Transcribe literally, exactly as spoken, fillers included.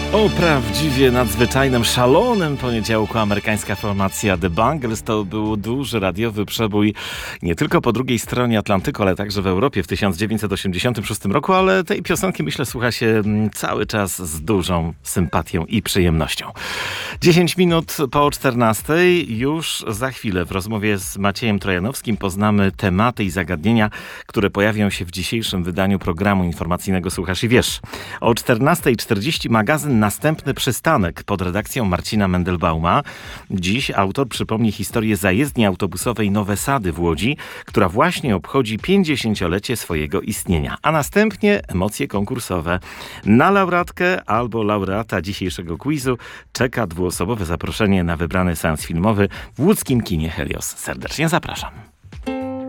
O prawdziwie nadzwyczajnym, szalonym poniedziałku amerykańska formacja The Bangles to był duży radiowy przebój nie tylko po drugiej stronie Atlantyku, ale także w Europie w tysiąc dziewięćset osiemdziesiątym szóstym roku, ale tej piosenki, myślę, słucha się cały czas z dużą sympatią i przyjemnością. dziesięć minut po czternastej, już za chwilę w rozmowie z Maciejem Trojanowskim poznamy tematy i zagadnienia, które pojawią się w dzisiejszym wydaniu programu informacyjnego Słuchasz i Wiesz. O czternasta czterdzieści magazyn Następny przystanek pod redakcją Marcina Mendelbauma. Dziś autor przypomni historię zajezdni autobusowej Nowe Sady w Łodzi, która właśnie obchodzi pięćdziesięciolecie swojego istnienia. A następnie emocje konkursowe. Na laureatkę albo laureata dzisiejszego quizu czeka dwuosobowe zaproszenie na wybrany seans filmowy w łódzkim kinie Helios. Serdecznie zapraszam.